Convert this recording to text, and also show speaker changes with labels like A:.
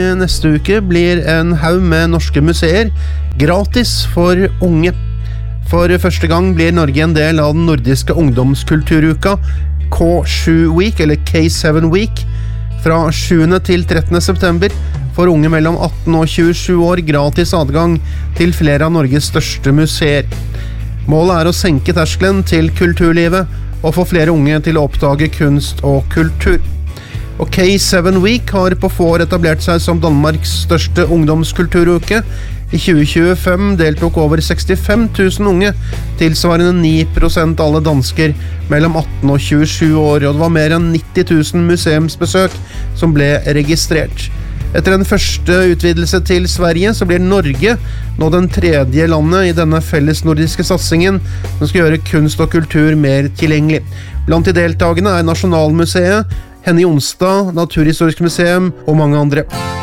A: neste uke blir en haug med norske museer gratis for unge. For første gang blir Norge en del av den nordiske ungdomskulturuka K7 Week, eller K7 Week. Fra 7. til 13. september får unge mellom 18 og 27 år gratis adgang til flere av Norges største museer. Målet å senke terskelen til kulturlivet og få flere unge til å oppdage kunst og kultur. Og K7 Week har på få år etablert seg som Danmarks største ungdomskulturuke. I 2025 deltok over 65 000 unge, tilsvarende 9% av alle dansker mellom 18 og 27 år, og det var mer enn 90 000 museumsbesøk som ble registrert. Etter den første utvidelse til Sverige, så blir Norge nå den tredje landet i denne felles nordiske satsingen som skal gjøre kunst og kultur mer tilgjengelig. Blant de deltagende Nasjonalmuseet, Henny Jonstad, Naturhistorisk museum og mange andre.